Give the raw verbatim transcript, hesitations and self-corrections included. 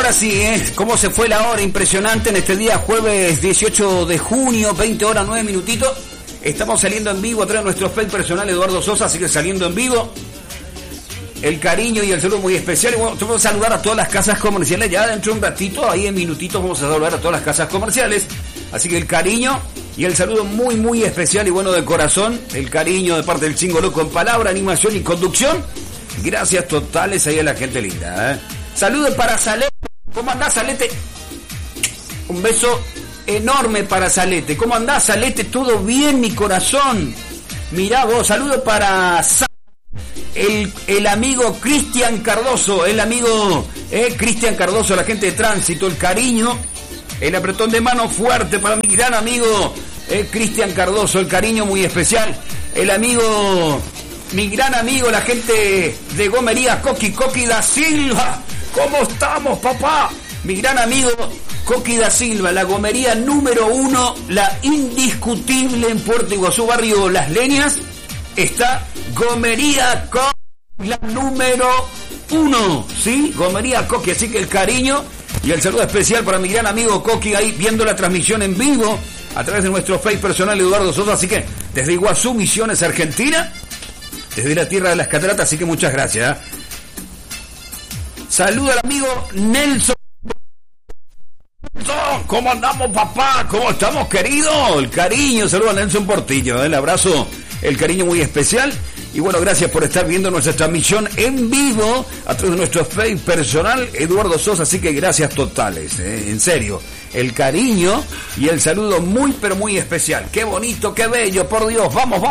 Ahora sí, ¿eh? ¿Cómo se fue la hora? Impresionante en este día, jueves dieciocho de junio, veinte horas, nueve minutitos. Estamos saliendo en vivo a través de nuestro Facebook personal Eduardo Sosa, sigue saliendo en vivo. El cariño y el saludo muy especial. Y bueno, vamos a saludar a todas las casas comerciales. Ya dentro de un ratito, ahí en minutitos, vamos a saludar a todas las casas comerciales. Así que el cariño y el saludo muy, muy especial y bueno de corazón. El cariño de parte del Chingo Loco en palabra, animación y conducción. Gracias totales ahí a la gente linda, ¿eh? Saludos para Salete. ¿Cómo andás, Salete? Un beso enorme para Salete. ¿Cómo andás, Salete? ¿Todo bien, mi corazón? Mirá vos, saludos para Sa el, el amigo Cristian Cardoso, el amigo eh, Cristian Cardoso, la gente de tránsito, el cariño, el apretón de mano fuerte para mi gran amigo eh, Cristian Cardoso, el cariño muy especial, el amigo, mi gran amigo, la gente de Gomería Coqui, Coqui da Silva. ¿Cómo estamos, papá? Mi gran amigo Coqui da Silva, la gomería número uno, la indiscutible en Puerto Iguazú, barrio Las Leñas, está Gomería Coqui, la número uno, ¿sí? Gomería Coqui, así que el cariño y el saludo especial para mi gran amigo Coqui ahí viendo la transmisión en vivo a través de nuestro Facebook personal Eduardo Sosa, así que desde Iguazú, Misiones, Argentina, desde la tierra de las cataratas, así que muchas gracias, ¿eh? Saluda al amigo Nelson. ¿Cómo andamos, papá? ¿Cómo estamos, querido? El cariño, saluda a Nelson Portillo, el abrazo, el cariño muy especial. Y bueno, gracias por estar viendo nuestra transmisión en vivo a través de nuestro Facebook personal Eduardo Sosa, así que gracias totales, ¿eh? En serio, el cariño y el saludo muy pero muy especial. Qué bonito, qué bello, por Dios, vamos, vamos.